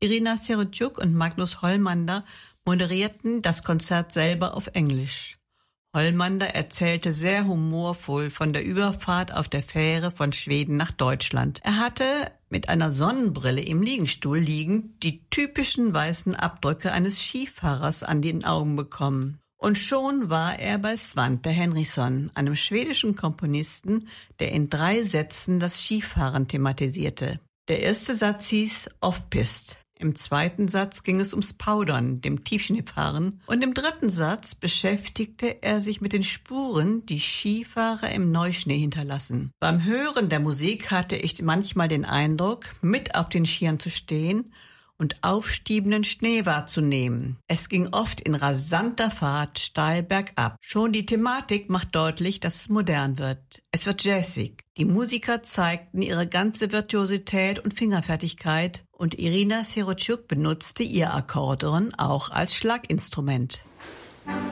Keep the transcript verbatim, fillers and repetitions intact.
Irina Serotjuk und Magnus Hollmander moderierten das Konzert selber auf Englisch. Hollmander erzählte sehr humorvoll von der Überfahrt auf der Fähre von Schweden nach Deutschland. Er hatte mit einer Sonnenbrille im Liegestuhl liegend die typischen weißen Abdrücke eines Skifahrers an den Augen bekommen. Und schon war er bei Svante Henriksson, einem schwedischen Komponisten, der in drei Sätzen das Skifahren thematisierte. Der erste Satz hieß Off-Pist. Im zweiten Satz ging es ums Powdern, dem Tiefschneefahren. Und im dritten Satz beschäftigte er sich mit den Spuren, die Skifahrer im Neuschnee hinterlassen. Beim Hören der Musik hatte ich manchmal den Eindruck, mit auf den Skiern zu stehen und aufstiebenden Schnee wahrzunehmen. Es ging oft in rasanter Fahrt steil bergab. Schon die Thematik macht deutlich, dass es modern wird. Es wird jazzig. Die Musiker zeigten ihre ganze Virtuosität und Fingerfertigkeit und Irina Serotjuk benutzte ihr Akkordeon auch als Schlaginstrument.